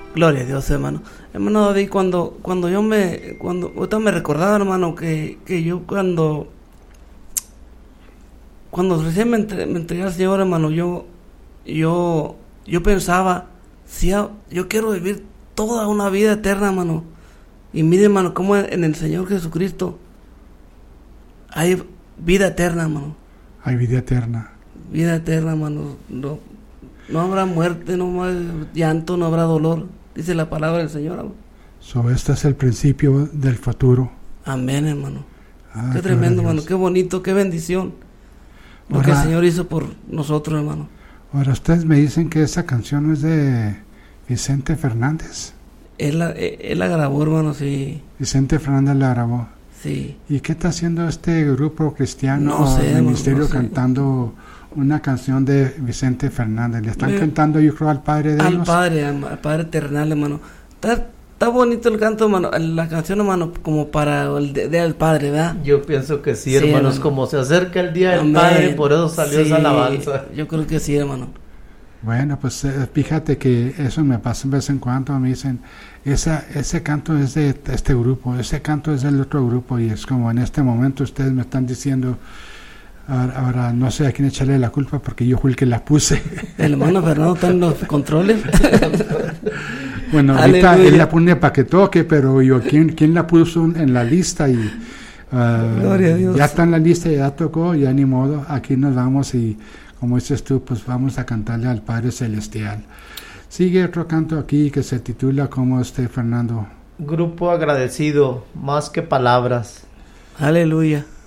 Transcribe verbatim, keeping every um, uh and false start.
Gloria a Dios, hermano. Hermano David, cuando, cuando yo me, cuando, ahorita me recordaba, hermano, que, que yo cuando, cuando recién me, entre, me entregué al Señor, hermano, yo, yo, yo pensaba, si yo, yo quiero vivir toda una vida eterna, hermano. Y mire, hermano, cómo en el Señor Jesucristo hay vida eterna, hermano. Hay vida eterna. Vida eterna, hermano. No, no habrá muerte, no habrá llanto, no habrá dolor. Dice la palabra del Señor, hermano. So, este es el principio del futuro. Amén, hermano. Ah, qué tremendo, hermano. Qué bonito, qué bendición. Lo ahora, que el Señor hizo por nosotros, hermano. Ahora, ustedes me dicen que esa canción es de Vicente Fernández. Él la, él la grabó, hermano, sí. Vicente Fernández la grabó. Sí. ¿Y qué está haciendo este grupo cristiano no sé, o ministerio no sé. cantando una canción de Vicente Fernández? ¿Le están Me, cantando, yo creo, al Padre de al ellos? Padre, al Padre Eternal, hermano. Está, está bonito el canto, hermano, la canción, hermano, como para el Día del Padre, ¿verdad? Yo pienso que sí, sí hermanos, hermano. Como se acerca el Día del Amén. Padre, por eso salió sí, esa alabanza. Yo creo que sí, hermano. Bueno, pues eh, fíjate que eso me pasa de vez en cuando, me dicen, esa, ese canto es de este grupo, ese canto es del otro grupo, y es como en este momento ustedes me están diciendo, ahora, ahora no sé a quién echarle la culpa porque yo fui el que la puse. El hermano Fernando está en los controles. Bueno, ahorita Aleluya. Él la pone para que toque, pero yo, ¿quién, quién la puso en la lista? Y uh, Gloria a Dios. Ya está en la lista, ya tocó, ya ni modo, aquí nos vamos y como dices tú, pues vamos a cantarle al Padre Celestial. Sigue otro canto aquí que se titula como este, Fernando. Grupo agradecido, más que palabras. Aleluya.